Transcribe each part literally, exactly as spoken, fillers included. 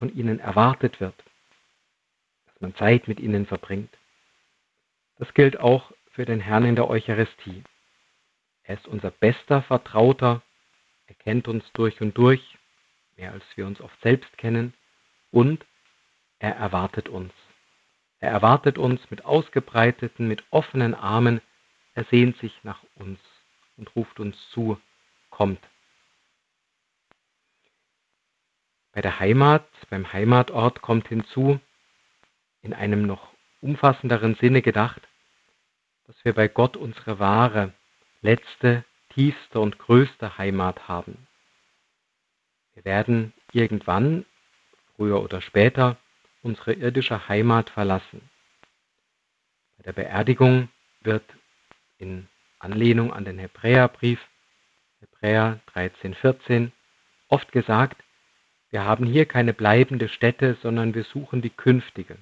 von ihnen erwartet wird, dass man Zeit mit ihnen verbringt. Das gilt auch für den Herrn in der Eucharistie. Er ist unser bester Vertrauter, er kennt uns durch und durch, mehr als wir uns oft selbst kennen, und er erwartet uns. Er erwartet uns mit ausgebreiteten, mit offenen Armen, er sehnt sich nach uns und ruft uns zu, kommt. Bei der Heimat, beim Heimatort kommt hinzu, in einem noch umfassenderen Sinne gedacht, dass wir bei Gott unsere wahre, letzte, tiefste und größte Heimat haben. Wir werden irgendwann, früher oder später, unsere irdische Heimat verlassen. Bei der Beerdigung wird in Anlehnung an den Hebräerbrief, Hebräer dreizehn, vierzehn, oft gesagt, wir haben hier keine bleibende Stätte, sondern wir suchen die künftige.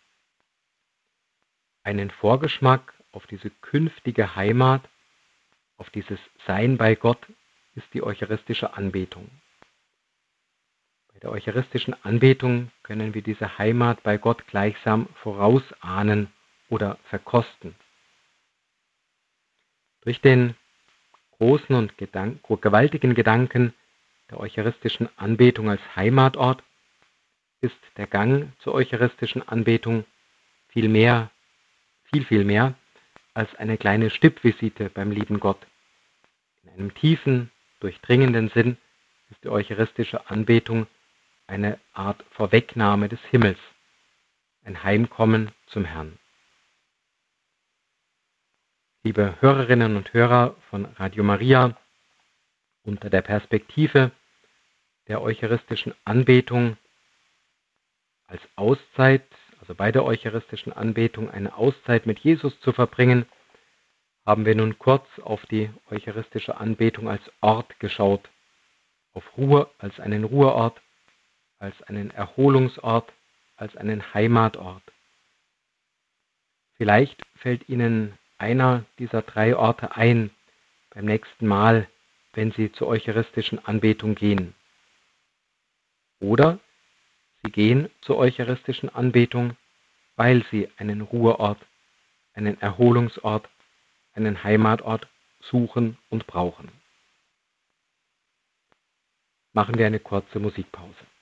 Einen Vorgeschmack auf diese künftige Heimat, auf dieses Sein bei Gott, ist die eucharistische Anbetung. Bei der eucharistischen Anbetung können wir diese Heimat bei Gott gleichsam vorausahnen oder verkosten. Durch den großen und Gedank- gewaltigen Gedanken der eucharistischen Anbetung als Heimatort ist der Gang zur eucharistischen Anbetung viel mehr, viel, viel mehr als eine kleine Stippvisite beim lieben Gott. In einem tiefen, durchdringenden Sinn ist die eucharistische Anbetung eine Art Vorwegnahme des Himmels, ein Heimkommen zum Herrn. Liebe Hörerinnen und Hörer von Radio Maria, unter der Perspektive der eucharistischen Anbetung als Auszeit, also bei der eucharistischen Anbetung eine Auszeit mit Jesus zu verbringen, haben wir nun kurz auf die eucharistische Anbetung als Ort geschaut, auf Ruhe als einen Ruheort, als einen Erholungsort, als einen Heimatort. Vielleicht fällt Ihnen einer dieser drei Orte ein beim nächsten Mal, wenn Sie zur eucharistischen Anbetung gehen. Oder Sie gehen zur eucharistischen Anbetung, weil Sie einen Ruheort, einen Erholungsort, einen Heimatort suchen und brauchen. Machen wir eine kurze Musikpause.